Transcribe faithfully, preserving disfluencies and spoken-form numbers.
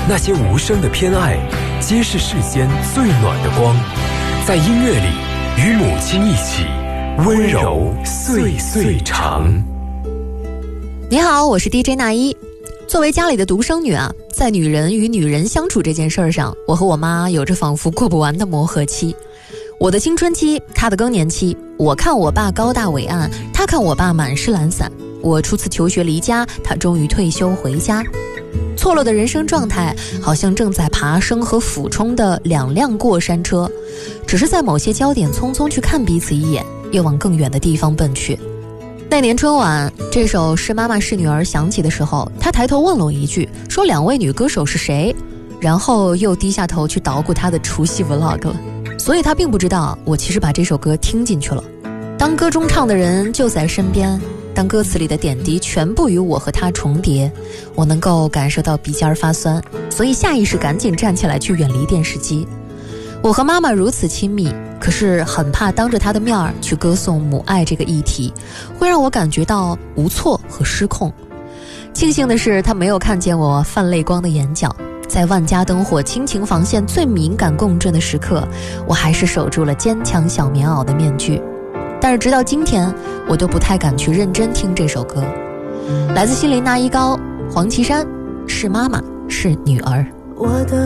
那些无声的偏爱，皆是世间最暖的光。在音乐里，与母亲一起温柔岁岁长。 你好，我是 D J 那一。作为家里的独生女啊，在女人与女人相处这件事儿上，我和我妈有着仿佛过不完的磨合期。我的青春期，她的更年期。我看我爸高大伟岸，她看我爸满是懒散。我初次求学离家，她终于退休回家。错落的人生状态，好像正在爬升和俯冲的两辆过山车，只是在某些焦点匆匆去看彼此一眼，又往更远的地方奔去。那年春晚，这首《是妈妈是女儿》响起的时候，她抬头问了我一句，说两位女歌手是谁，然后又低下头去捣鼓她的除夕 vlog 了。所以她并不知道我其实把这首歌听进去了。当歌中唱的人就在身边，当歌词里的点滴全部与我和他重叠，我能够感受到鼻尖发酸，所以下意识赶紧站起来去远离电视机。我和妈妈如此亲密，可是很怕当着她的面儿去歌颂母爱这个议题，会让我感觉到无措和失控。庆幸的是，她没有看见我泛泪光的眼角，在万家灯火亲情防线最敏感共振的时刻，我还是守住了坚强小棉袄的面具。但是直到今天，我都不太敢去认真听这首歌。来自心灵那一高，黄绮珊，是妈妈是女儿。 我的